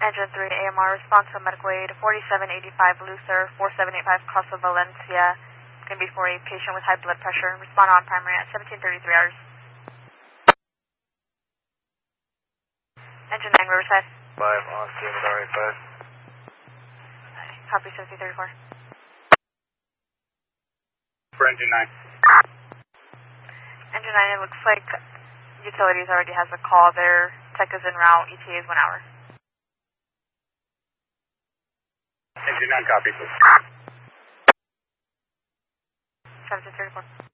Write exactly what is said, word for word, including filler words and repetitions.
Engine three A M R, response to medical aid, forty-seven eighty-five Luther, four seven eight five Costa Valencia. Going to be for a patient with high blood pressure. Respond on primary at seventeen thirty-three hours. Engine nine, Riverside. five on scene with R eighty-five. Copy seventeen thirty-four. For engine nine. Engine nine, it looks like utilities already has a call. Their tech is en route. E T A is one hour. Engine nine, copy, please. seventeen thirty-four.